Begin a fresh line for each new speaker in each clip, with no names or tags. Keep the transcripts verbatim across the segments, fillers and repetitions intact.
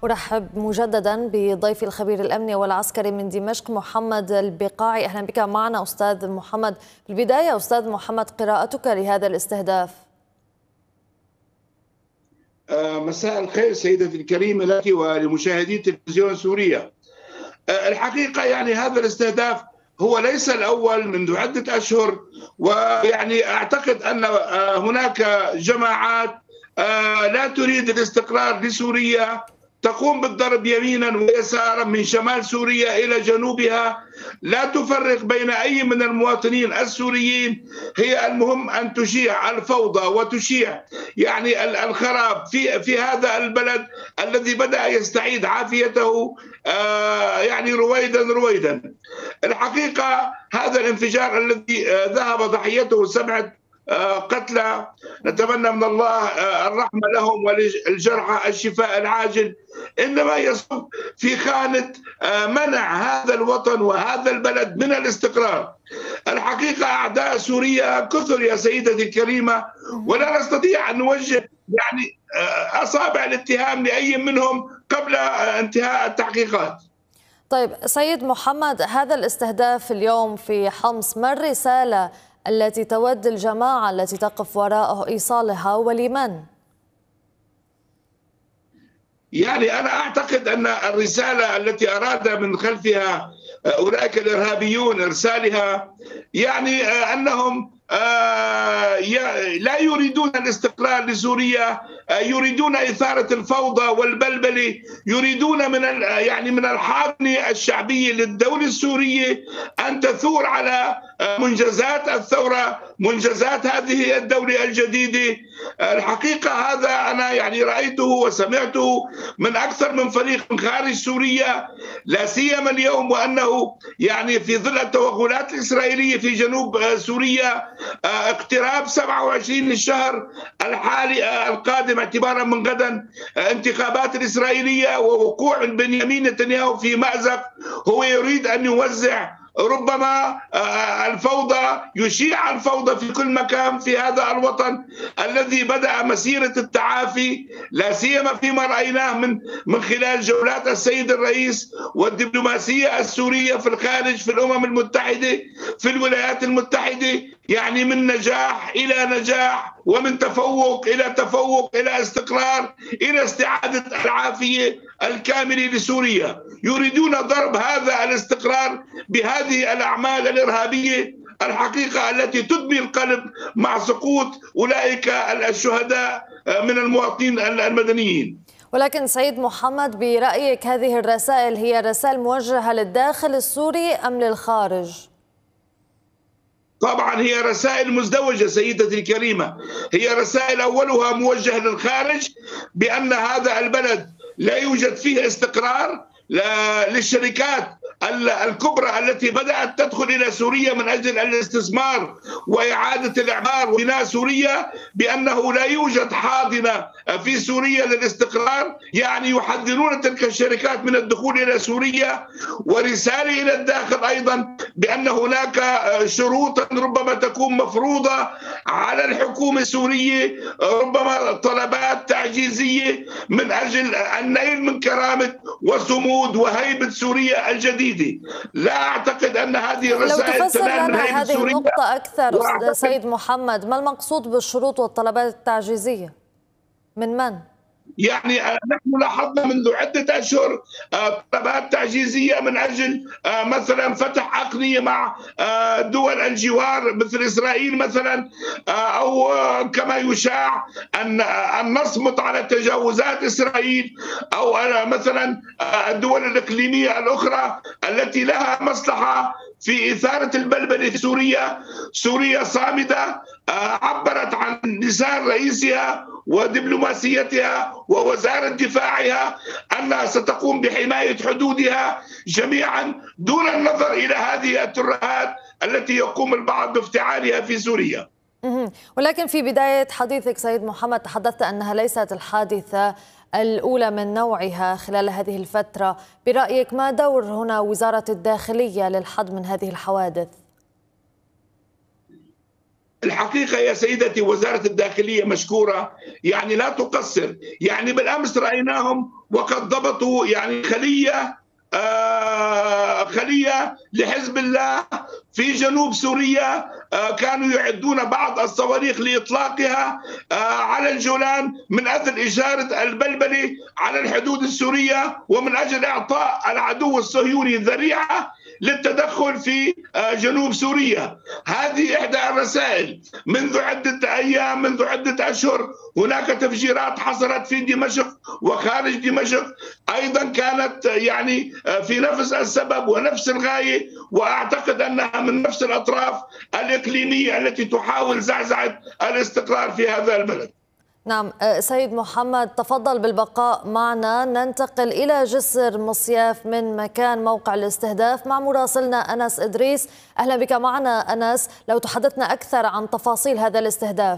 أرحب مجددا بضيفي الخبير الأمني والعسكري من دمشق محمد البقاعي. أهلا بك معنا أستاذ محمد. في البداية أستاذ محمد، قراءتك لهذا الاستهداف؟
مساء الخير سيدتي الكريمة لك ولمشاهدي تلفزيون سوريا. الحقيقة يعني هذا الاستهداف هو ليس الأول منذ عدة أشهر، ويعني أعتقد أن هناك جماعات لا تريد الاستقرار لسوريا تقوم بالضرب يمينا ويسارا من شمال سوريا إلى جنوبها، لا تفرق بين أي من المواطنين السوريين. هي المهم أن تشيع الفوضى وتشيع يعني الخراب في في هذا البلد الذي بدأ يستعيد عافيته يعني رويدا رويدا. الحقيقة هذا الانفجار الذي ذهب ضحيته سبعة قتلى، نتمنى من الله الرحمة لهم وللجرحى الشفاء العاجل، إنما يصب في خانة منع هذا الوطن وهذا البلد من الاستقرار. الحقيقة أعداء سوريا كثر يا سيدتي الكريمة، ولا نستطيع أن نوجه يعني أصابع الاتهام لأي منهم قبل انتهاء التحقيقات.
طيب سيد محمد، هذا الاستهداف اليوم في حمص، ما الرسالة التي تود الجماعة التي تقف وراءه إيصالها ولمن؟
يعني أنا أعتقد أن الرسالة التي أراد من خلفها أولئك الإرهابيون إرسالها يعني أنهم لا يريدون الاستقلال لسوريا، يريدون إثارة الفوضى والبلبلة، يريدون من يعني من الحاضنة الشعبية للدولة السورية أن تثور على منجزات الثورة، منجزات هذه الدولة الجديدة. الحقيقة هذا أنا يعني رأيته وسمعته من أكثر من فريق من خارج سوريا، لا سيما اليوم وأنه يعني في ظل التوغلات الإسرائيلية في جنوب سوريا، اقتراب سبعة وعشرين الشهر الحالي القادم اعتبارا من غدا انتخابات الإسرائيلية ووقوع بنيامين نتنياهو في مأزق، هو يريد أن يوزع ربما الفوضى، يشيع الفوضى في كل مكان في هذا الوطن الذي بدأ مسيرة التعافي، لا سيما فيما رأيناه من من خلال جولات السيد الرئيس والدبلوماسية السورية في الخارج، في الأمم المتحدة، في الولايات المتحدة، يعني من نجاح إلى نجاح، ومن تفوق إلى تفوق، إلى استقرار، إلى استعادة العافية الكاملة لسوريا. يريدون ضرب هذا الاستقرار بهذه الأعمال الإرهابية الحقيقة التي تدمي القلب مع سقوط أولئك الشهداء من المواطنين المدنيين.
ولكن سيد محمد، برأيك هذه الرسائل هي رسائل موجهة للداخل السوري أم للخارج؟
طبعا هي رسائل مزدوجة سيدتي الكريمة، هي رسائل أولها موجهة للخارج بأن هذا البلد لا يوجد فيه استقرار للشركات الكبرى التي بدأت تدخل إلى سوريا من أجل الاستثمار وإعادة الإعمار وبناء سوريا، بأنه لا يوجد حاضنة في سوريا للاستقرار، يعني يحذرون تلك الشركات من الدخول إلى سوريا. ورسالة إلى الداخل أيضا بأن هناك شروطا ربما تكون مفروضة على الحكومة السورية، ربما طلبات تعجيزية من أجل النيل من كرامة وصمود وهيبة سوريا الجديدة. لا أعتقد أن هذه الرسائل
لو تفسر لنا هذه النقطة أكثر سيد محمد، ما المقصود بالشروط والطلبات التعجيزية؟ من من؟
يعني نحن لاحظنا منذ عدة أشهر طلبات تعجيزية من أجل مثلا فتح أقنية مع دول الجوار مثل إسرائيل مثلا، أو كما يشاع أن أن نصمت على تجاوزات إسرائيل، أو مثلا الدول الإقليمية الأخرى التي لها مصلحة في إثارة البلبلة في سوريا. سوريا صامدة، عبرت عن لسان رئيسها ودبلوماسيتها ووزارة دفاعها أنها ستقوم بحماية حدودها جميعا دون النظر إلى هذه الترهات التي يقوم البعض بافتعالها في سوريا.
ولكن في بداية حديثك سيد محمد تحدثت أنها ليست الحادثة الأولى من نوعها خلال هذه الفترة. برأيك ما دور هنا وزارة الداخلية للحد من هذه الحوادث؟
الحقيقة يا سيدتي وزارة الداخلية مشكورة، يعني لا تقصر. يعني بالأمس رأيناهم وقد ضبطوا يعني خلية آه خلية لحزب الله في جنوب سوريا، آه كانوا يعدون بعض الصواريخ لإطلاقها آه على الجولان من أجل إشارة البلبلة على الحدود السورية، ومن أجل إعطاء العدو الصهيوني ذريعة للتدخل في جنوب سوريا. هذه إحدى الرسائل. منذ عدة أيام منذ عدة أشهر هناك تفجيرات حصلت في دمشق وخارج دمشق، أيضا كانت يعني في نفس السبب ونفس الغاية، وأعتقد أنها من نفس الأطراف الإقليمية التي تحاول زعزعة الاستقرار في هذا البلد.
نعم سيد محمد، تفضل بالبقاء معنا. ننتقل إلى جسر مصياف من مكان موقع الاستهداف مع مراسلنا أنس إدريس. أهلا بك معنا أنس، لو تحدثنا أكثر عن تفاصيل هذا الاستهداف.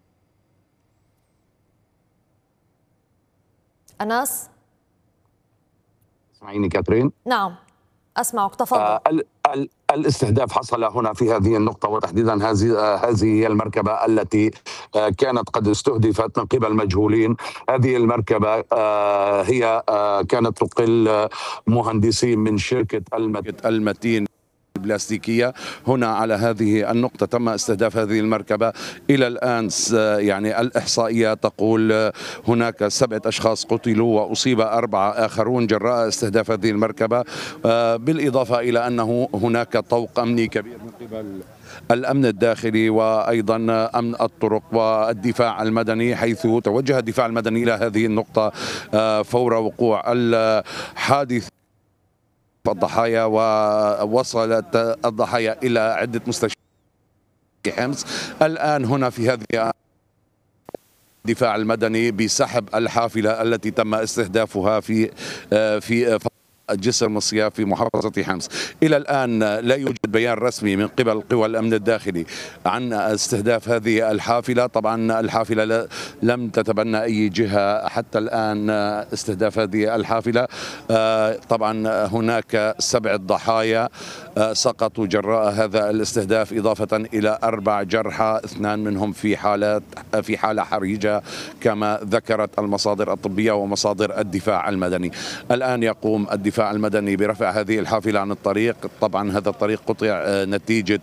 أنس؟
اسمعيني كاترين؟
نعم أسمعك، تفضل.
آه الاستهداف حصل هنا في هذه النقطة، وتحديدا هذه هذه هي المركبة التي كانت قد استهدفت من قبل مجهولين. هذه المركبة هي كانت تقل مهندسين من شركة المتين البلاستيكية. هنا على هذه النقطة تم استهداف هذه المركبة. إلى الآن يعني الإحصائيات تقول هناك سبعة أشخاص قتلوا وأصيب أربعة آخرون جراء استهداف هذه المركبة، بالإضافة إلى أنه هناك طوق أمني كبير من قبل الأمن الداخلي وأيضا أمن الطرق والدفاع المدني، حيث توجه الدفاع المدني إلى هذه النقطة فور وقوع الحادث الضحايا، ووصلت الضحايا إلى عدة مستشفيات في حمص. الآن هنا في هذه الدفاع المدني بسحب الحافلة التي تم استهدافها في في جسر مصياف في محافظة حمص. إلى الآن لا يوجد بيان رسمي من قبل قوى الأمن الداخلي عن استهداف هذه الحافلة. طبعا الحافلة لم تتبنى أي جهة حتى الآن استهداف هذه الحافلة. طبعا هناك سبع ضحايا سقطوا جراء هذا الاستهداف، إضافة إلى أربع جرحى، اثنان منهم في حالات في حالة حرجة كما ذكرت المصادر الطبية ومصادر الدفاع المدني. الآن يقوم الدفاع المدني برفع هذه الحافلة عن الطريق. طبعا هذا الطريق قطع نتيجة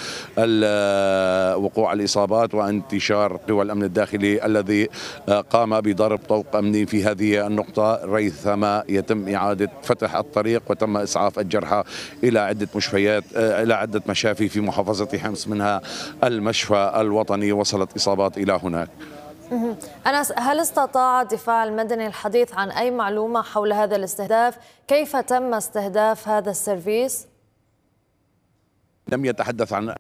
وقوع الإصابات وانتشار قوى الأمن الداخلي الذي قام بضرب طوق أمني في هذه النقطة، ريثما يتم إعادة فتح الطريق وتم إسعاف الجرحى إلى عدة مشفيات إلى عدة مشافي في محافظة حمص، منها المشفى الوطني وصلت إصابات إلى هناك.
أنس، هل استطاع الدفاع المدني الحديث عن أي معلومة حول هذا الاستهداف؟ كيف تم استهداف هذا السيرفيس؟
لم يتحدث عن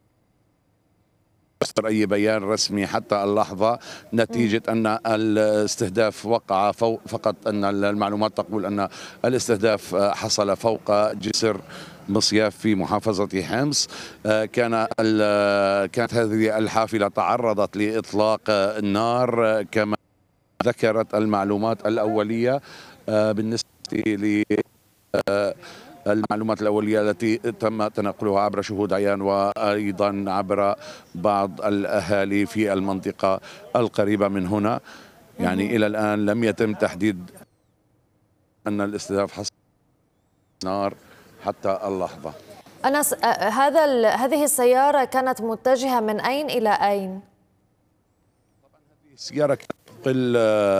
أي بيان رسمي حتى اللحظة، نتيجة أن الاستهداف وقع فوق، فقط أن المعلومات تقول أن الاستهداف حصل فوق جسر مصياف في محافظة حمص. كان كانت هذه الحافلة تعرضت لإطلاق النار كما ذكرت المعلومات الأولية. بالنسبة ل المعلومات الأولية التي تم تنقلها عبر شهود عيان وأيضا عبر بعض الأهالي في المنطقة القريبة من هنا، يعني إلى الآن لم يتم تحديد أن الاستهداف حصل نار حتى اللحظة.
أنس، هذا هذه السيارة كانت متجهة من أين إلى أين؟
طبعا هذه السيارة كانت تقل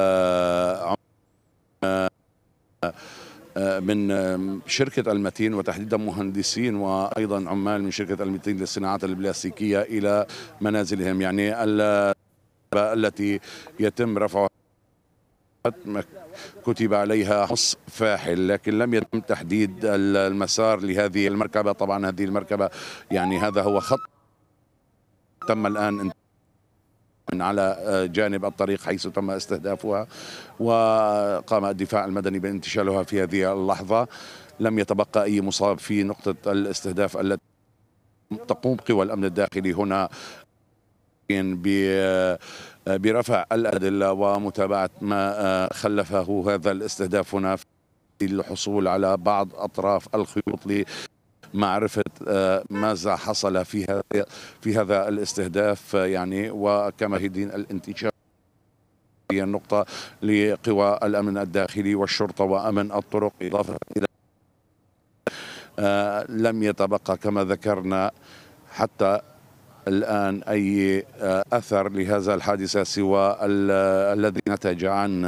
من شركة المتين وتحديدا مهندسين وأيضا عمال من شركة المتين للصناعات البلاستيكية إلى منازلهم، يعني التي يتم رفعها كتب عليها حص فاحل، لكن لم يتم تحديد المسار لهذه المركبة. طبعا هذه المركبة يعني هذا هو خط تم الآن من على جانب الطريق حيث تم استهدافها، وقام الدفاع المدني بانتشالها في هذه اللحظة. لم يتبقى أي مصاب في نقطة الاستهداف التي تقوم قوى الأمن الداخلي هنا برفع الأدلة ومتابعة ما خلفه هذا الاستهداف هنا في الحصول على بعض أطراف الخيوط معرفة ماذا حصل في هذا في هذا الاستهداف، يعني وكمهدين الانتشار هي النقطة لقوى الأمن الداخلي والشرطة وأمن الطرق، إضافة إلى آه لم يتبقى كما ذكرنا حتى الآن أي آه أثر لهذا الحادثة سوى الذي نتج عن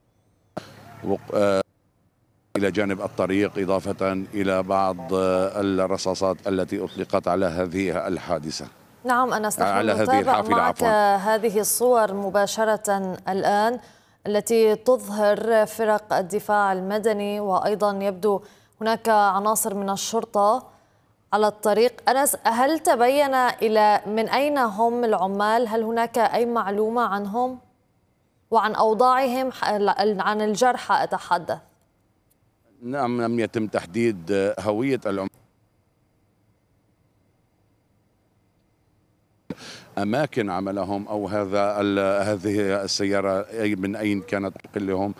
آه إلى جانب الطريق، إضافة إلى بعض آه الرصاصات التي أطلقت على هذه الحادثة.
نعم أنس،
على هذه الحافلة
معك
عفوا.
هذه الصور مباشرة الآن التي تظهر فرق الدفاع المدني، وأيضا يبدو هناك عناصر من الشرطة على الطريق. أنس، هل تبين إلى من أين هم العمال؟ هل هناك أي معلومة عنهم وعن أوضاعهم، عن الجرحى أتحدث؟
نعم، لم يتم تحديد هوية العمال، أماكن عملهم أو هذا هذه السيارة أي من أين كانت تقلهم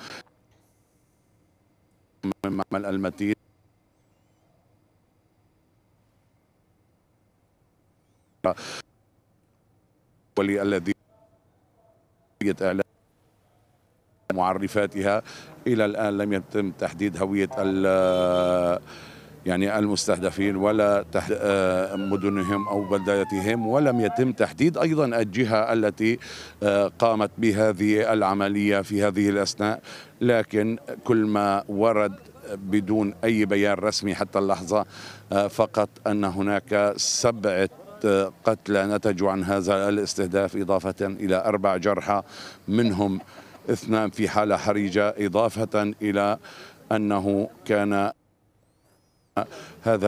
من معمل المتين. ولي الذي إعلان معرفاتها إلى الآن لم يتم تحديد هوية يعني المستهدفين ولا مدنهم أو بلداتهم، ولم يتم تحديد أيضا الجهة التي قامت بهذه العملية في هذه الأثناء، لكن كل ما ورد بدون أي بيان رسمي حتى اللحظة فقط أن هناك سبعة قتلى نتجوا عن هذا الاستهداف، إضافة إلى أربع جرحى منهم اثنان في حالة حرجة، إضافة إلى أنه كان هذا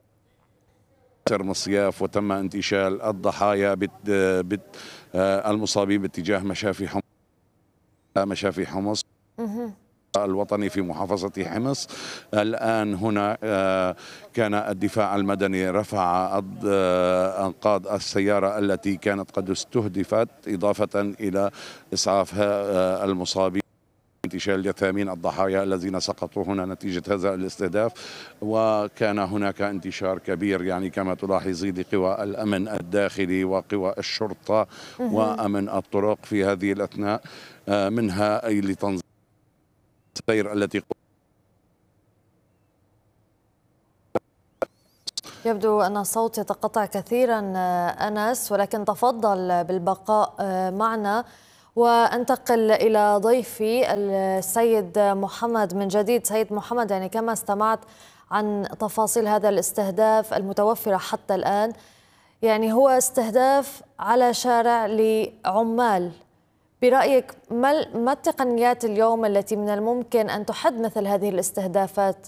مصياف وتم انتشال الضحايا المصابين باتجاه مشافي حمص مشافي حمص الوطني في محافظة حمص. الآن هنا كان الدفاع المدني رفع أنقاض السيارة التي كانت قد استهدفت، إضافة إلى إسعاف المصابين انتشال جثامين الضحايا الذين سقطوا هنا نتيجة هذا الاستهداف. وكان هناك انتشار كبير يعني كما تلاحظي لقوى الأمن الداخلي وقوى الشرطة وأمن الطرق في هذه الأثناء، منها أي لتنظيم السير التي
يبدو أن الصوت يتقطع كثيرا أنس، ولكن تفضل بالبقاء معنا وأنتقل إلى ضيفي السيد محمد من جديد. سيد محمد، يعني كما استمعت عن تفاصيل هذا الاستهداف المتوفرة حتى الآن، يعني هو استهداف على شارع لعمال، برأيك ما التقنيات اليوم التي من الممكن أن تحد مثل هذه الاستهدافات؟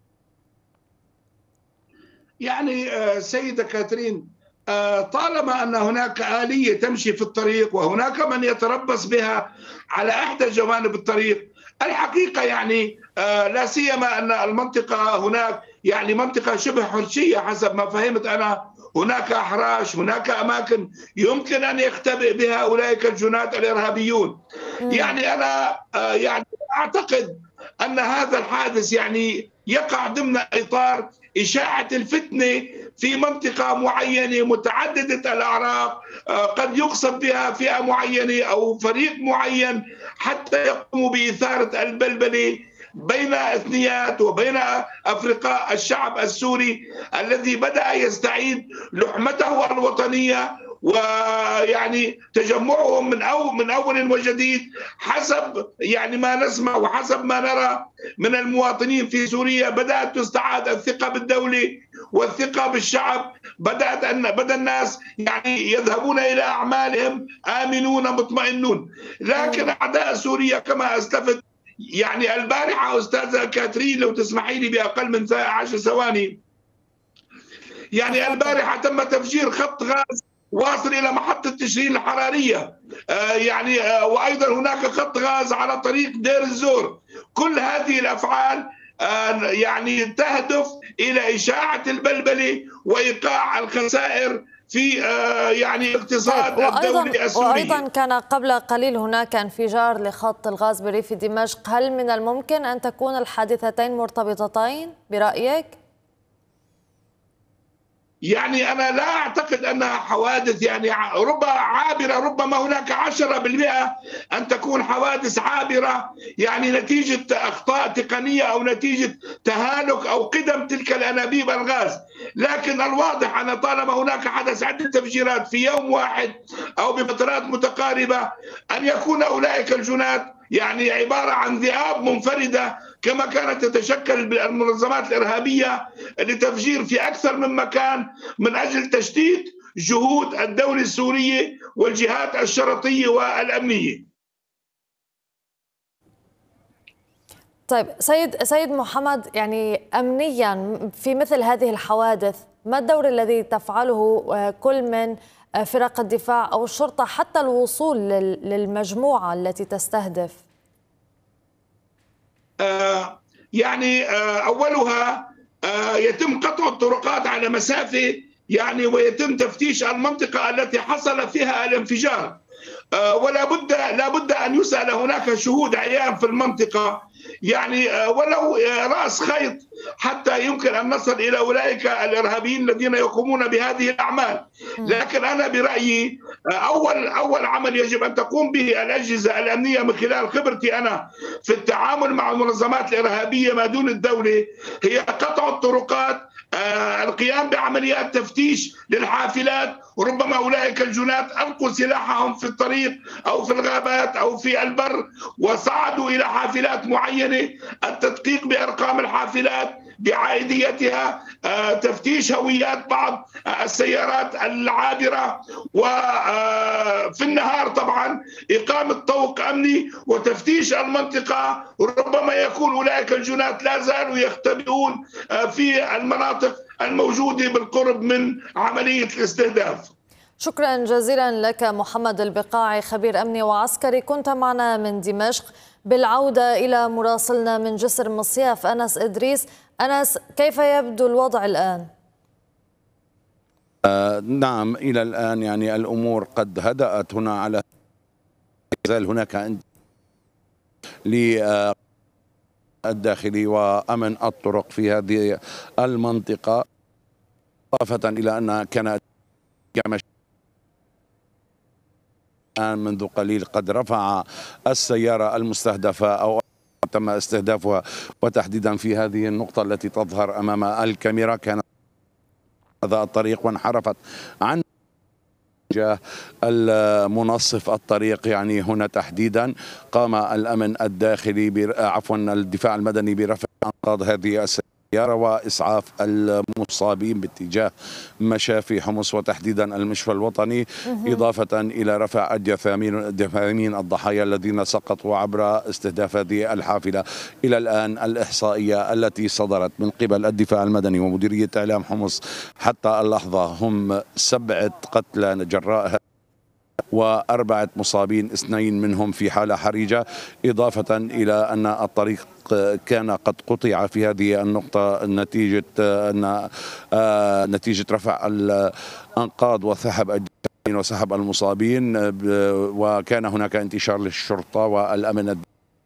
يعني سيدة كاترين، طالما أن هناك آلية تمشي في الطريق وهناك من يتربص بها على إحدى جوانب الطريق، الحقيقة يعني لا سيما أن المنطقة هناك يعني منطقة شبه حرشية حسب ما فهمت أنا، هناك أحراش، هناك أماكن يمكن أن يختبئ بها أولئك الجنات الإرهابيون. يعني أنا يعني أعتقد أن هذا الحادث يعني يقع ضمن إطار إشاعة الفتنة في منطقة معينة متعددة الأعراق، قد يقصد بها فئة معينة أو فريق معين حتى يقوموا بإثارة البلبلة بين اثنيات وبين أفرقاء الشعب السوري الذي بدأ يستعيد لحمته الوطنية، ويعني تجمعهم من أو من أول وجديد حسب يعني ما نسمع وحسب ما نرى من المواطنين في سوريا. بدأت تستعاد الثقة بالدولة والثقة بالشعب، بدأت أن بدأ الناس يعني يذهبون إلى أعمالهم آمنون مطمئنون. لكن أعداء سوريا كما أسلفت يعني البارحة أستاذة كاترين لو تسمحي لي بأقل من عشر ثواني، يعني البارحة تم تفجير خط غاز واصل إلى محطة تشرين الحرارية، آه يعني آه وأيضا هناك خط غاز على طريق دير الزور. كل هذه الأفعال آه يعني تهدف إلى إشاعة البلبلة وإيقاع الخسائر في آه يعني اقتصاد الدولة السورية.
وأيضا كان قبل قليل هناك انفجار لخط الغاز بريف دمشق. هل من الممكن أن تكون الحادثتين مرتبطتين برأيك؟
يعني أنا لا أعتقد أنها حوادث يعني ربما عابرة، ربما هناك عشرة بالمئة أن تكون حوادث عابرة يعني نتيجة أخطاء تقنية أو نتيجة تهالك أو قدم تلك الأنابيب الغاز. لكن الواضح أن طالما هناك حدث عدة تفجيرات في يوم واحد أو بفترات متقاربة، أن يكون أولئك الجنات يعني عبارة عن ذئاب منفردة كما كانت تتشكل المنظمات الإرهابية لتفجير في أكثر من مكان من أجل تشتيت جهود الدولة السورية والجهات الشرطية والأمنية.
طيب سيد سيد محمد، يعني أمنيا في مثل هذه الحوادث ما الدور الذي تفعله كل من فرق الدفاع أو الشرطة حتى الوصول للمجموعة التي تستهدف؟
آه يعني آه أولها آه يتم قطع الطرقات على مسافة يعني ويتم تفتيش المنطقة التي حصل فيها الانفجار. آه ولا بد لا بد أن يسأل هناك شهود عيان في المنطقة يعني آه ولو آه رأس خيط حتى يمكن أن نصل إلى أولئك الإرهابيين الذين يقومون بهذه الأعمال. لكن أنا برأيي أول أول عمل يجب أن تقوم به الأجهزة الأمنية من خلال خبرتي أنا في التعامل مع المنظمات الإرهابية ما دون الدولة هي قطع الطرقات، آه القيام بعمليات تفتيش للحافلات، وربما أولئك الجنات ألقوا سلاحهم في الطريق أو في الغابات أو في البر وصعدوا إلى حافلات معينة، التدقيق بأرقام الحافلات بعائديتها، تفتيش هويات بعض السيارات العابرة، وفي النهار طبعا إقامة طوق أمني وتفتيش المنطقة. ربما يكون أولئك الجنات لا زالوا يختبئون في المناطق الموجودة بالقرب من عملية الاستهداف.
شكرا جزيلا لك محمد البقاعي، خبير أمني وعسكري، كنت معنا من دمشق. بالعودة إلى مراسلنا من جسر مصياف أنس إدريس. أنس، كيف يبدو الوضع الآن؟
آه نعم، إلى الآن يعني الأمور قد هدأت هنا، على يزال هناك للداخلي وأمن الطرق في هذه المنطقة، إضافة إلى أن كانت الآن منذ قليل قد رفع السيارة المستهدفة أو تم استهدافها، وتحديدا في هذه النقطة التي تظهر أمام الكاميرا كانت هذا الطريق وانحرفت عن جاه المنصف الطريق. يعني هنا تحديدا قام الأمن الداخلي عفوا الدفاع المدني برفع أنقاض هذه السيارة وإسعاف المصابين باتجاه مشافي حمص وتحديدا المشفى الوطني، إضافة إلى رفع الجثامين الضحايا الذين سقطوا عبر استهداف هذه الحافلة. إلى الآن الإحصائية التي صدرت من قبل الدفاع المدني ومديرية إعلام حمص حتى اللحظة هم سبعة قتلى جراء وأربعة مصابين، اثنين منهم في حالة حرجة، إضافة إلى أن الطريق كان قد قطع في هذه النقطة نتيجة أن نتيجة رفع الأنقاض وسحب الجثامين وسحب المصابين، وكان هناك انتشار للشرطة والأمن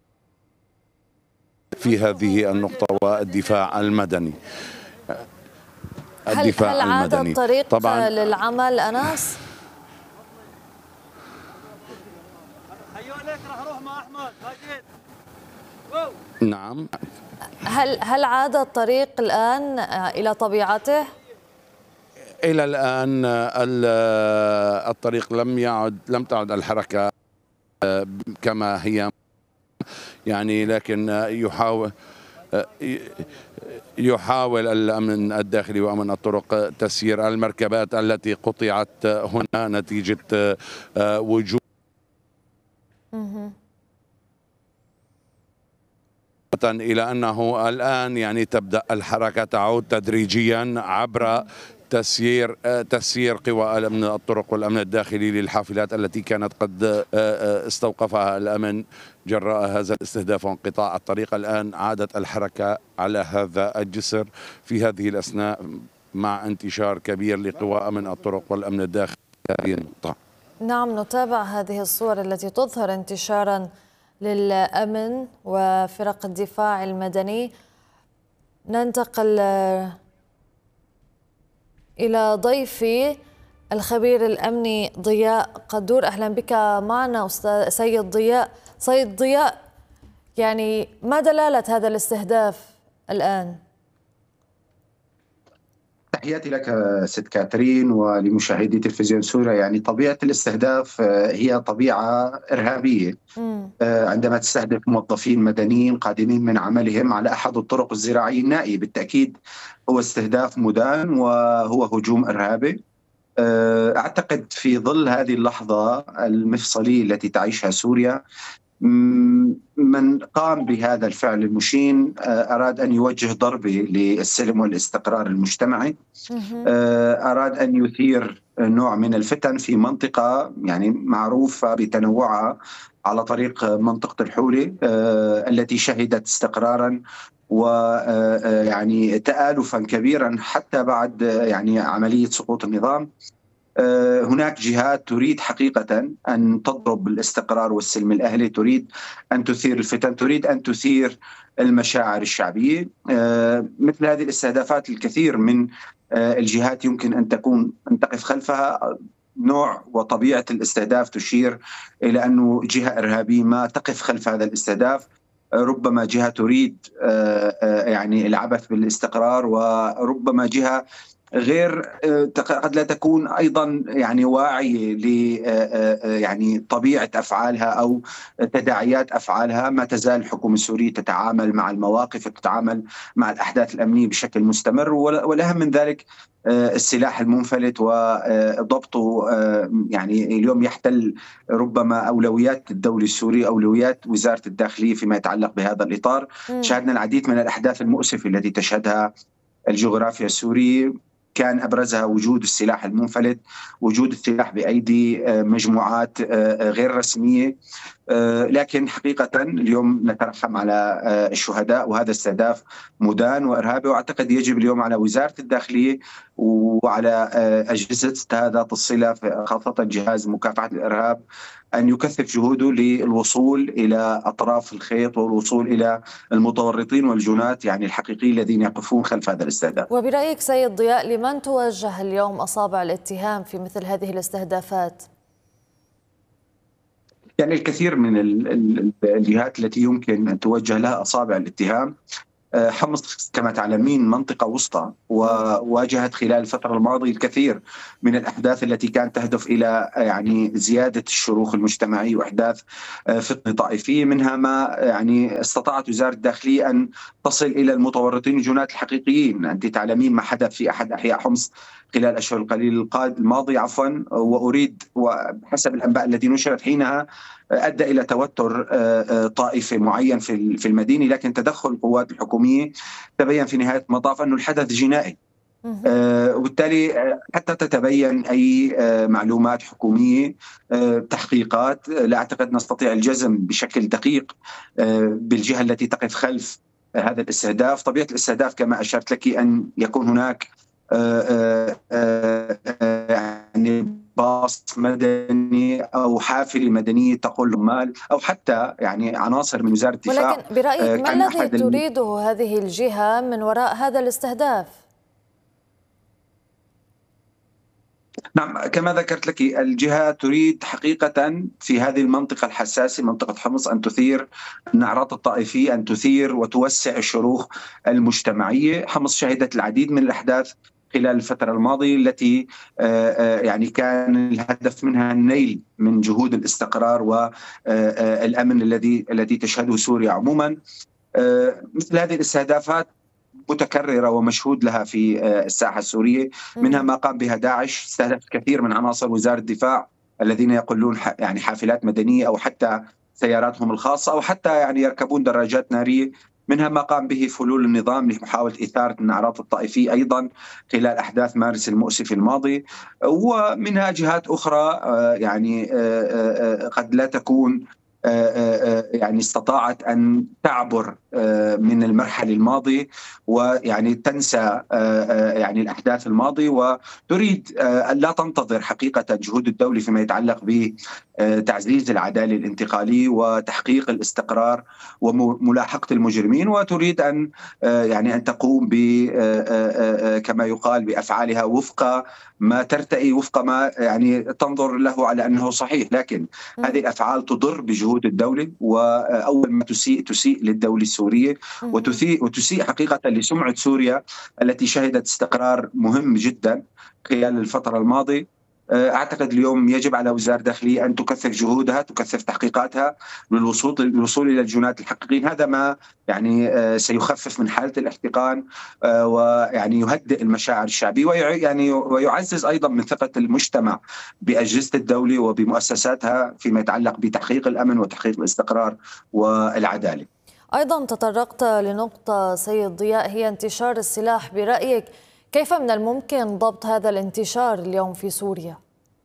في هذه النقطة والدفاع المدني.
الدفاع هل, هل عاد المدني الطريق طبعا للعمل أنس؟
نعم.
هل هل عاد الطريق الآن إلى طبيعته؟
إلى الآن الطريق لم يعد لم تعد الحركة كما هي يعني، لكن يحاول يحاول الأمن الداخلي وأمن الطرق تسيير المركبات التي قطعت هنا نتيجة وجود إلى أنه الآن يعني تبدأ الحركة تعود تدريجيا عبر تسيير تسيير قوى الأمن الطرق والأمن الداخلي للحافلات التي كانت قد استوقفها الأمن جراء هذا الاستهداف وانقطاع الطريق. الآن عادت الحركة على هذا الجسر في هذه الأثناء مع انتشار كبير لقوى أمن الطرق والأمن الداخلي هذه النقطة.
نعم، نتابع هذه الصور التي تظهر انتشارا للأمن وفرق الدفاع المدني. ننتقل إلى ضيفي الخبير الأمني ضياء قدور. أهلا بك معنا أستاذ سيد ضياء. سيد ضياء، يعني ما دلالة هذا الاستهداف الآن؟
تحياتي لك ست كاترين ولمشاهدي تلفزيون سوريا. يعني طبيعة الاستهداف هي طبيعة إرهابية. م. عندما تستهدف موظفين مدنيين قادمين من عملهم على أحد الطرق الزراعية النائية، بالتأكيد هو استهداف مدان وهو هجوم إرهابي. أعتقد في ظل هذه اللحظة المفصلية التي تعيشها سوريا، من قام بهذا الفعل المشين أراد أن يوجه ضربة للسلم والاستقرار المجتمعي، أراد أن يثير نوع من الفتن في منطقة يعني معروفة بتنوعها على طريق منطقة الحولة التي شهدت استقرارا ويعني تآلفا كبيرا حتى بعد يعني عملية سقوط النظام. هناك جهات تريد حقيقة أن تضرب الاستقرار والسلم الأهلي، تريد أن تثير الفتن، تريد أن تثير المشاعر الشعبية. مثل هذه الاستهدافات الكثير من الجهات يمكن أن تكون أن تقف خلفها. نوع وطبيعة الاستهداف تشير إلى أنه جهة إرهابية ما تقف خلف هذا الاستهداف، ربما جهة تريد يعني العبث بالاستقرار، وربما جهة غير قد لا تكون ايضا يعني واعيه ل يعني طبيعه افعالها او تداعيات افعالها. ما تزال الحكومه السوريه تتعامل مع المواقف وتتعامل مع الاحداث الامنيه بشكل مستمر، والاهم من ذلك السلاح المنفلت وضبطه. يعني اليوم يحتل ربما اولويات الدوله السوريه، اولويات وزاره الداخليه فيما يتعلق بهذا الاطار. شاهدنا العديد من الاحداث المؤسفه التي تشهدها الجغرافيا السورية، كان أبرزها وجود السلاح المنفلت، وجود السلاح بأيدي مجموعات غير رسمية. لكن حقيقة اليوم نترحم على الشهداء، وهذا استهداف مدان وإرهابي. وأعتقد يجب اليوم على وزارة الداخلية وعلى أجهزة ذات الصلة خاصة جهاز مكافحة الإرهاب أن يكثف جهوده للوصول إلى أطراف الخيط والوصول إلى المتورطين والجناة يعني الحقيقيين الذين يقفون خلف هذا الاستهداف.
وبرأيك سيد ضياء، لمن توجه اليوم أصابع الاتهام في مثل هذه الاستهدافات؟
يعني الكثير من الجهات التي يمكن أن توجه لها أصابع الاتهام. حمص كما تعلمين منطقة وسطى، وواجهت خلال الفترة الماضية الكثير من الأحداث التي كانت تهدف إلى يعني زيادة الشروخ المجتمعي وإحداث فتنة طائفية. منها ما يعني استطاعت وزارة الداخلية أن تصل إلى المتورطين الجناة الحقيقيين. أنت تعلمين ما حدث في أحد أحياء حمص خلال الأشهر القليلة الماضية عفوا وأريد وحسب الأنباء التي نشرت حينها أدى إلى توتر طائفي معين في المدينة، لكن تدخل القوات الحكومية تبين في نهاية المطاف أنه الحدث جنائي. وبالتالي حتى تتبين أي معلومات حكومية تحقيقات، لا أعتقد نستطيع الجزم بشكل دقيق بالجهة التي تقف خلف هذا الاستهداف. طبيعة الاستهداف كما أشرت لك أن يكون هناك يعني باص مدني أو حافلة مدنية تقول مال، أو حتى يعني عناصر من وزارة الدفاع.
ولكن برأيك ما الذي تريده هذه الجهة من وراء هذا الاستهداف؟
نعم، كما ذكرت لك الجهة تريد حقيقة في هذه المنطقة الحساسة منطقة حمص أن تثير النعرات الطائفية، أن تثير وتوسع الشروخ المجتمعية. حمص شهدت العديد من الأحداث خلال الفترة الماضية التي يعني كان الهدف منها النيل من جهود الاستقرار والأمن الذي الذي تشهده سوريا عموما. مثل هذه الاستهدافات متكررة ومشهود لها في الساحة السورية، منها ما قام بها داعش، استهدف كثير من عناصر وزارة الدفاع الذين يقولون يعني حافلات مدنية أو حتى سياراتهم الخاصة أو حتى يعني يركبون دراجات نارية. منها ما قام به فلول النظام لمحاولة إثارة النعرات الطائفية أيضا خلال أحداث مارس المؤسف الماضي. ومنها جهات أخرى يعني قد لا تكون يعني استطاعت أن تعبر من المرحلة الماضية ويعني تنسى يعني الأحداث الماضية، وتريد أن لا تنتظر حقيقة جهود الدولة فيما يتعلق بتعزيز العدالة الانتقالية وتحقيق الاستقرار وملاحقة المجرمين، وتريد أن يعني أن تقوم ب كما يقال بأفعالها وفق ما ترتئي، وفق ما يعني تنظر له على أنه صحيح. لكن هذه الأفعال تضر بجهود الدولة، وأول ما تسيء تسيء للدولة السورية وتسيء وتسيء حقيقة لسمعة سوريا التي شهدت استقرار مهم جدا خلال الفترة الماضية. أعتقد اليوم يجب على وزارة الداخلية أن تكثف جهودها، تكثف تحقيقاتها للوصول للوصول إلى الجنات الحقيقيين. هذا ما يعني سيخفف من حالة الاحتقان ويعني يهدئ المشاعر الشعبية ويعني ويعزز أيضا من ثقة المجتمع بأجهزة الدولة وبمؤسساتها فيما يتعلق بتحقيق الأمن وتحقيق الاستقرار والعدالة.
أيضا تطرقت لنقطة سيد ضياء هي انتشار السلاح، برأيك كيف من الممكن ضبط هذا الانتشار اليوم في سوريا؟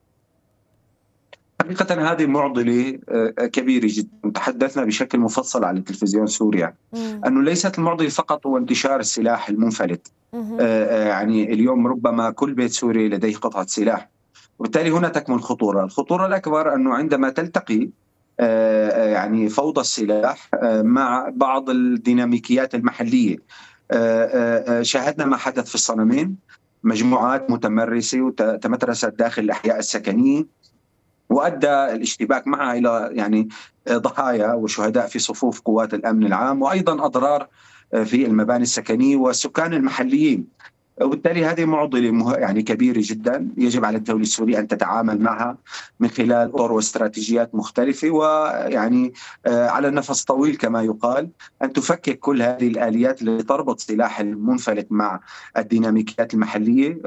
حقيقة هذه معضلة كبيرة جدا، تحدثنا بشكل مفصل على تلفزيون سوريا مم. أنه ليست المعضلة فقط هو انتشار السلاح المنفلت. آه يعني اليوم ربما كل بيت سوري لديه قطعة سلاح، وبالتالي هنا تكمن الخطورة. الخطورة الأكبر أنه عندما تلتقي آه يعني فوضى السلاح آه مع بعض الديناميكيات المحلية. شاهدنا ما حدث في الصنمين، مجموعات متمرسة وتمترست داخل الأحياء السكنية وأدى الاشتباك معها إلى يعني ضحايا وشهداء في صفوف قوات الأمن العام، وأيضا أضرار في المباني السكنية والسكان المحليين. وبالتالي هذه معضلة يعني كبيرة جدا، يجب على الدولة السورية أن تتعامل معها من خلال أطر واستراتيجيات مختلفة، ويعني على نفس طويل كما يقال، أن تفكك كل هذه الآليات التي تربط سلاح المنفلت مع الديناميكيات المحلية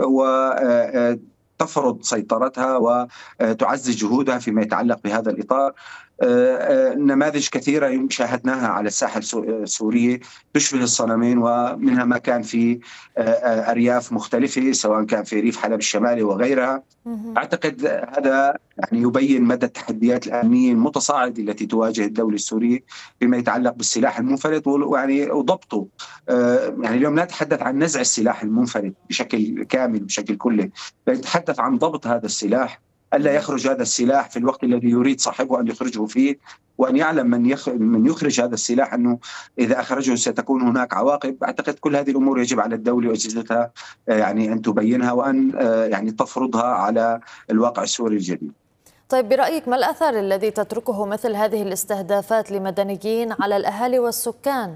وتفرض سيطرتها وتعزز جهودها فيما يتعلق بهذا الإطار. نماذج كثيرة شاهدناها على الساحة السورية تشبه الصنمين، ومنها ما كان في أرياف مختلفة سواء كان في ريف حلب الشمالي وغيرها. أعتقد هذا يعني يبين مدى التحديات الأمنية المتصاعدة التي تواجه الدولة السورية فيما يتعلق بالسلاح المنفلت ويعني وضبطه. يعني اليوم لا نتحدث عن نزع السلاح المنفلت بشكل كامل بشكل كلي، بل نتحدث عن ضبط هذا السلاح، ألا يخرج هذا السلاح في الوقت الذي يريد صاحبه أن يخرجه فيه، وأن يعلم من يخ... من يخرج هذا السلاح أنه إذا أخرجه ستكون هناك عواقب. أعتقد كل هذه الأمور يجب على الدولة وأجهزتها يعني أن تبينها وأن يعني تفرضها على الواقع السوري الجديد.
طيب برأيك ما الأثر الذي تتركه مثل هذه الاستهدافات لمدنيين على الأهالي والسكان؟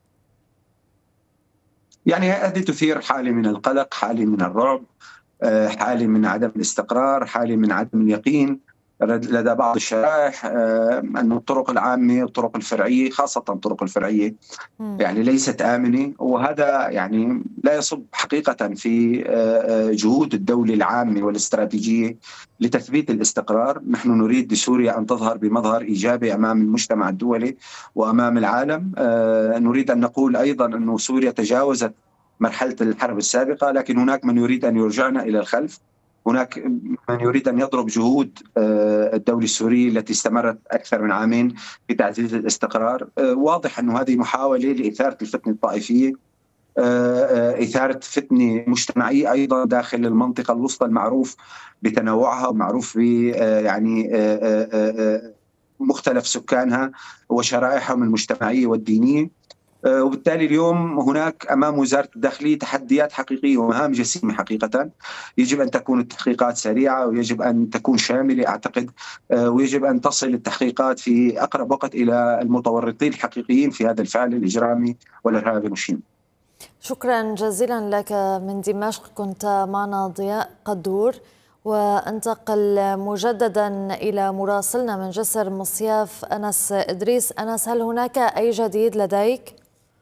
يعني هذه تثير حالة من القلق، حالة من الرعب، حالة من عدم الاستقرار، حالة من عدم اليقين لدى بعض الشرائح أن الطرق العامة والطرق الفرعية خاصة الطرق الفرعية يعني ليست آمنة، وهذا يعني لا يصب حقيقة في جهود الدولة العامة والاستراتيجية لتثبيت الاستقرار. نحن نريد لسوريا أن تظهر بمظهر إيجابي أمام المجتمع الدولي وأمام العالم. نريد أن نقول أيضا أن سوريا تجاوزت مرحلة الحرب السابقة، لكن هناك من يريد أن يرجعنا إلى الخلف، هناك من يريد أن يضرب جهود الدولة السورية التي استمرت أكثر من عامين في تعزيز الاستقرار. واضح أن هذه محاولة لإثارة الفتنة الطائفية، إثارة فتنة مجتمعية أيضا داخل المنطقة الوسطى المعروف بتنوعها ومعروف ب يعني مختلف سكانها وشرائحهم المجتمعية والدينية. وبالتالي اليوم هناك أمام وزارة الداخلية تحديات حقيقية ومهام جسيمة حقيقة. يجب أن تكون التحقيقات سريعة ويجب أن تكون شاملة أعتقد، ويجب أن تصل التحقيقات في أقرب وقت إلى المتورطين الحقيقيين في هذا الفعل الإجرامي والإرهابي المشين.
شكرا جزيلا لك من دمشق، كنت معنا ضياء قدور. وانتقل مجددا إلى مراسلنا من جسر مصياف أنس إدريس. أنس، هل هناك أي جديد لديك؟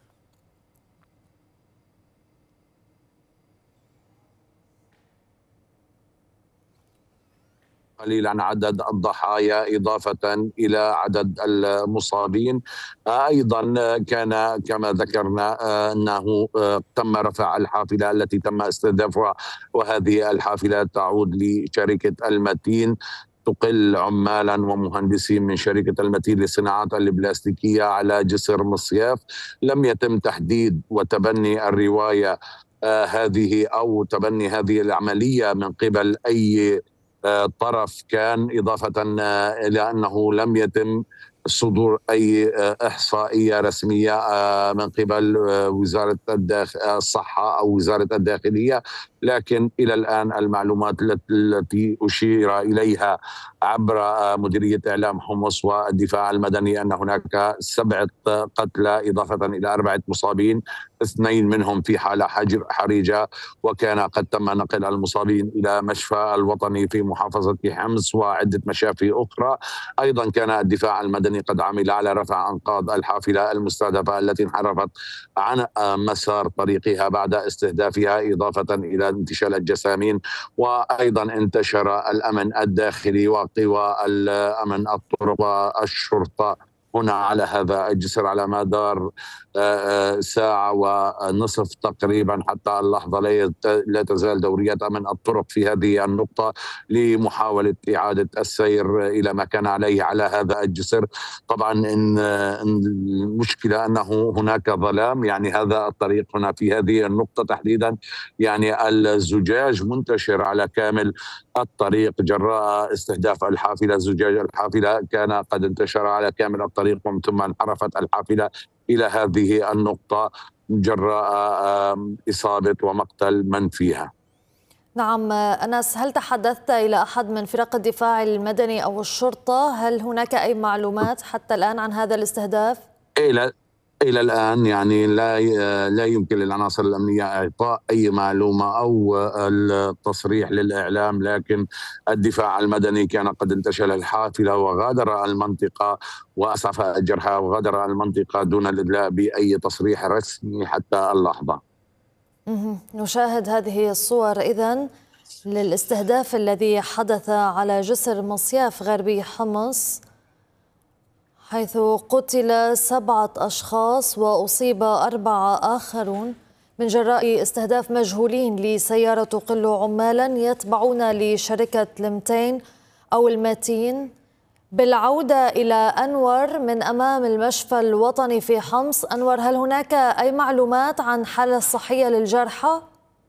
قليلا عدد الضحايا إضافة إلى عدد المصابين. أيضا كان كما ذكرنا أنه تم رفع الحافلة التي تم استهدافها، وهذه الحافلة تعود لشركة المتين تقل عمالا ومهندسين من شركة المتين للصناعات البلاستيكية على جسر مصياف. لم يتم تحديد وتبني الرواية آه هذه أو تبني هذه العملية من قبل أي آه طرف كان، إضافة آه إلى أنه لم يتم صدور أي إحصائية رسمية من قبل وزارة الصحة أو وزارة الداخلية. لكن إلى الآن المعلومات التي أشير إليها عبر مديرية إعلام حمص والدفاع المدني أن هناك سبعة قتلى إضافة إلى أربعة مصابين، اثنين منهم في حالة حرجة، وكان قد تم نقل المصابين إلى مشفى الوطني في محافظة حمص وعدة مشافي أخرى. أيضا كان الدفاع المدني قد عمل على رفع أنقاض الحافلة المستهدفة التي انحرفت عن مسار طريقها بعد استهدافها، إضافة إلى انتشال الجسامين. وأيضا انتشر الأمن الداخلي وقوى الأمن الطرق والشرطة هنا على هذا الجسر على مدار ساعة ونصف تقريبا حتى اللحظة. لا تزال دوريات أمن الطرق في هذه النقطة لمحاولة إعادة السير إلى ما كان عليه على هذا الجسر. طبعا إن المشكلة أنه هناك ظلام، يعني هذا الطريق هنا في هذه النقطة تحديدا يعني الزجاج منتشر على كامل الطريق جراء استهداف الحافلة. زجاج الحافلة كان قد انتشر على كامل الطريق، ومن ثم انحرفت الحافلة إلى هذه النقطة جراء إصابة ومقتل من فيها.
نعم أنس، هل تحدثت إلى أحد من فرق الدفاع المدني أو الشرطة؟ هل هناك أي معلومات حتى الآن عن هذا الاستهداف؟
إلى إلى الآن يعني لا لا يمكن للعناصر الأمنية إعطاء أي معلومة أو التصريح للإعلام، لكن الدفاع المدني كان قد انتشل الحافلة وغادر المنطقة وأسعف أجرها وغادر المنطقة دون الإدلاء بأي تصريح رسمي حتى اللحظة.
نشاهد هذه الصور إذن للاستهداف الذي حدث على جسر مصياف غربي حمص، حيث قتل سبعة أشخاص وأصيب أربعة آخرون من جراء استهداف مجهولين لسيارة تقل عمالا يتبعون لشركة المتين أو المتين. بالعودة إلى أنور من أمام المشفى الوطني في حمص، أنور، هل هناك أي معلومات عن حالة الصحية للجرحى؟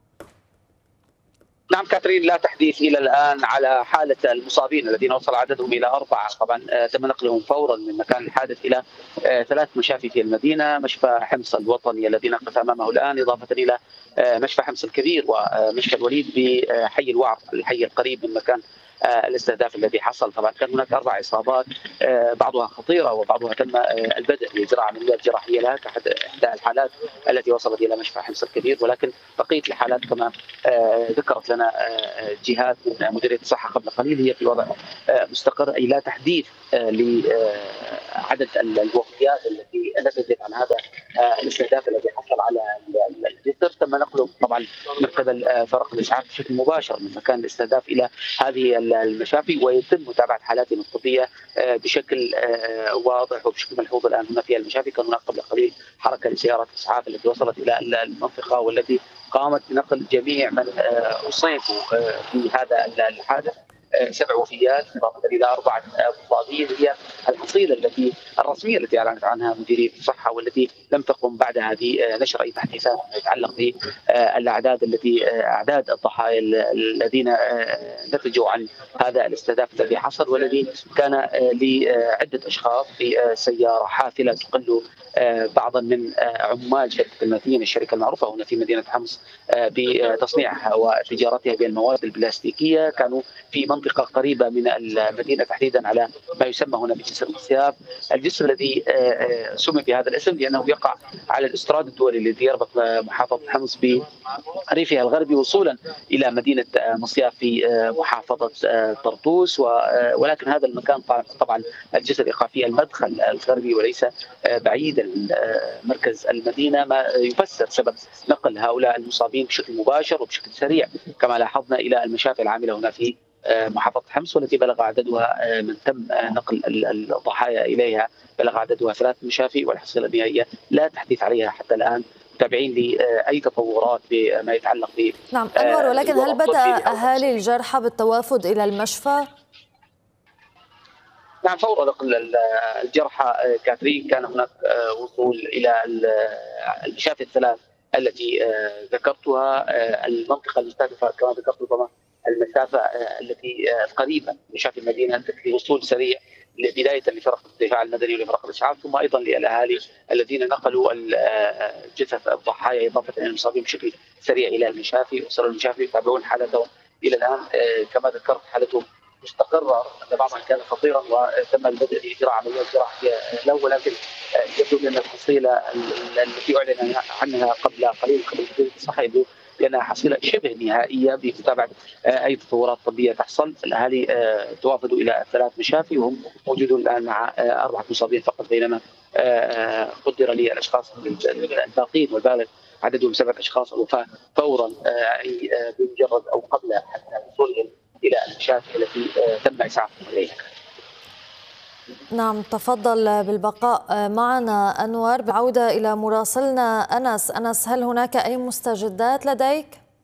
نعم كاترين، لا تحديث إلى الآن على حالة المصابين الذين وصل عددهم إلى أربعة. طبعا تم نقلهم فورا من مكان الحادث إلى ثلاث مشافي في المدينة، مشفى حمص الوطني الذي نقف أمامه الآن، إضافة إلى مشفى حمص الكبير ومشفى الوليد بحي الوعر الحي القريب من مكان الاستهداف الذي حصل. طبعا كان هناك اربع اصابات بعضها خطيره وبعضها تم البدء باجراء عمليات جراحيه لها كاحد احدى الحالات التي وصلت الى مشفى حمص الكبير، ولكن بقيه الحالات كما ذكرت لنا جهات من مديريه الصحه قبل قليل هي في وضع مستقر، اي لا تحديث لعدد الوفيات التي نتجت عن هذا الاستهداف الذي حصل على الجسر. تم نقله طبعا من قبل فرق الاسعاف بشكل مباشر من مكان الاستهداف الى هذه المشافي، ويتم متابعه حالاتهم الطبيه بشكل واضح وبشكل ملحوظ الان هنا في المشافي. كان هناك قبل قليل حركه لسيارات الاسعاف التي وصلت الى المنطقه والتي قامت بنقل جميع من اصيبوا في هذا الحادث. سبع وفيات اضافه الى اربعه مصابين هي الحصيله التي الرسميه التي اعلنت عنها مديريه الصحه، والتي لم تقم بعد هذه نشر اي تحديثات يتعلق بالاعداد التي اعداد الضحايا الذين نتجوا عن هذا الاستهداف الذي حصل، والذي كان لعده اشخاص في سياره حافله تقل بعضا من عمال شركه المتين، الشركه المعروفه هنا في مدينه حمص بتصنيعها وتجارتها بالمواد البلاستيكيه. كانوا في منطقه قريبه من المدينه تحديدا على ما يسمى هنا بجسر مصياف، الجسر الذي سمي بهذا الاسم لانه يقع على الاستراد الدولي الذي يربط محافظه حمص بريفها الغربي وصولا الى مدينه مصياف في محافظه طرطوس. ولكن هذا المكان طبعا الجسر يقع في المدخل الغربي وليس بعيدا من مركز المدينه، ما يفسر سبب نقل هؤلاء المصابين بشكل مباشر وبشكل سريع كما لاحظنا الى المشافي العامله هنا في محافظة حمص، والتي بلغ عددها من تم نقل الضحايا إليها بلغ عددها ثلاث مشافي، والحصيلة النهائية لا تحديث عليها حتى الآن، تابعين لأي تطورات بما يتعلق ب
نعم أنور، ولكن هل بدأ أهالي الجرحى بالتوافد إلى المشفى؟
نعم، فور نقل الجرحى كاترين كان هناك وصول إلى المشافي الثلاث التي ذكرتها. المنطقة المستهدفة كما ذكرت ربما المسافة التي القريبة من مشافي المدينة تكفي وصول سريع بداية لفرق الدفاع المدني ولفرق الإسعاف، ثم أيضا للأهالي الذين نقلوا جثث الضحايا إضافة إلى المصابين بشكل سريع إلى المشافي. وصلوا المشافي يتابعون حالتهم إلى الآن كما ذكرت حالتهم مستقرة، أن بعضها كان خطيرا وتم البدء بإجراء عمليات جراحية له، ولكن يبدو أن الحصيلة التي أعلن عنها قبل قليل قبل وزارة الصحة يبدو بأنها حصيلة شبه نهائية بمتابعة أي تطورات طبية تحصل. الأهالي توافدوا إلى ثلاث مشافي وهم موجودون الآن مع أربعة مصابين فقط، بينما قدر لي الأشخاص الباقين والبالغ عددهم سبعة أشخاص الوفاة فورا أي بمجرد أو قبل حتى وصولهم إلى المشافي التي تم إسعافهم إليها.
نعم، تفضل بالبقاء معنا أنور. بعودة إلى مراسلنا أنس. أنس، هل هناك أي مستجدات لديك؟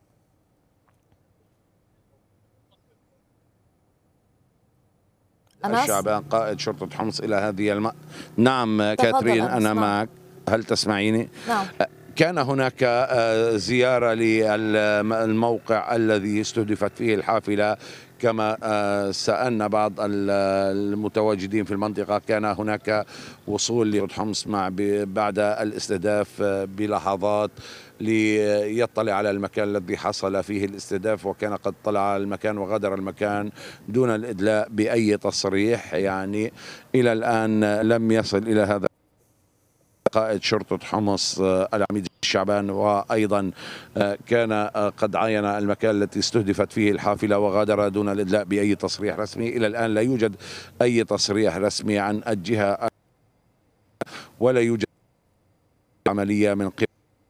أنس شعبان قائد شرطة حمص إلى هذه الم... نعم كاترين أنا نعم. معك. هل تسمعيني؟
نعم.
كان هناك زيارة للموقع الذي استهدفت فيه الحافلة كما سألنا بعض المتواجدين في المنطقة. كان هناك وصول لحمص مع بعد الاستهداف بلحظات ليطلع على المكان الذي حصل فيه الاستهداف، وكان قد طلع على المكان وغادر المكان دون الإدلاء بأي تصريح. يعني إلى الآن لم يصل إلى هذا قائد شرطة حمص العميد شعبان، وأيضا كان قد عاين المكان التي استهدفت فيه الحافلة وغادر دون الإدلاء بأي تصريح رسمي. إلى الآن لا يوجد أي تصريح رسمي عن الجهة ولا يوجد عملية من قبل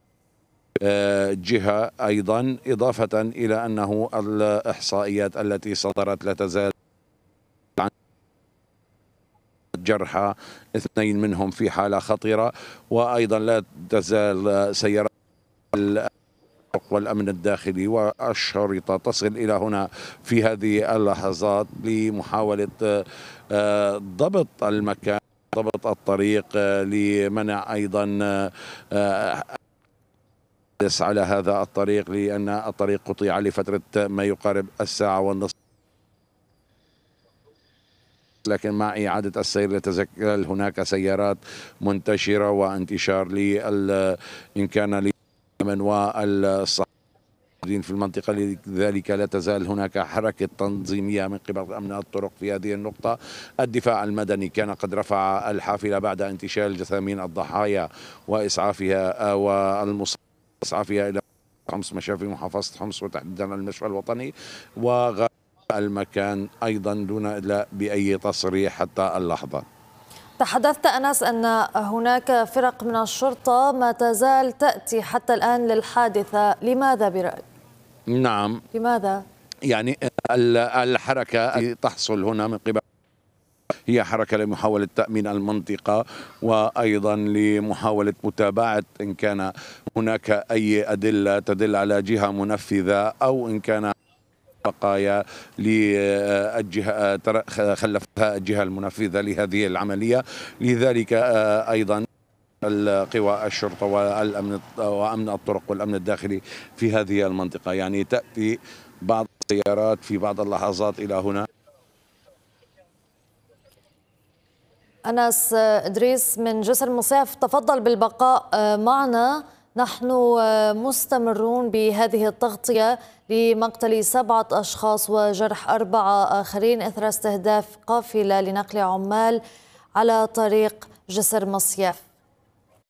جهة أيضا، إضافة إلى أنه الإحصائيات التي صدرت لا تزال عن جرحى اثنين منهم في حالة خطيرة، وأيضا لا تزال سيارات والأمن الداخلي والشرطة تصل إلى هنا في هذه اللحظات لمحاولة ضبط المكان، ضبط الطريق، لمنع أيضا على هذا الطريق، لأن الطريق قطع لفترة ما يقارب الساعة والنصف، لكن مع إعادة السير يتزكل هناك سيارات منتشرة وانتشار لل إن كان للأمن والصحة في المنطقة. لذلك لا تزال هناك حركة تنظيمية من قبل أمن الطرق في هذه النقطة. الدفاع المدني كان قد رفع الحافلة بعد انتشال جثامين الضحايا وإسعافها والمصابين إسعافها إلى حمص مشافي محافظة حمص وتحديدا المشفى الوطني، وغادر المكان أيضا دون إدلاء بأي تصريح حتى اللحظة.
تحدثت أنس أن هناك فرق من الشرطة ما تزال تأتي حتى الآن للحادثة، لماذا برأيك؟
نعم،
لماذا؟
يعني الحركة تحصل هنا من قبل هي حركة لمحاولة تأمين المنطقة، وأيضا لمحاولة متابعة إن كان هناك أي أدلة تدل على جهة منفذة أو إن كان بقايا للجهة خلفها الجهة المنفذة لهذه العملية. لذلك أيضا القوى الشرطة والأمن وأمن الطرق والأمن الداخلي في هذه المنطقة يعني تأتي بعض السيارات في بعض اللحظات إلى هنا.
أنس إدريس من جسر المصيف، تفضل بالبقاء معنا. نحن مستمرون بهذه التغطية لمقتل سبعة أشخاص وجرح أربعة آخرين إثر استهداف قافلة لنقل عمال على طريق جسر مصيف.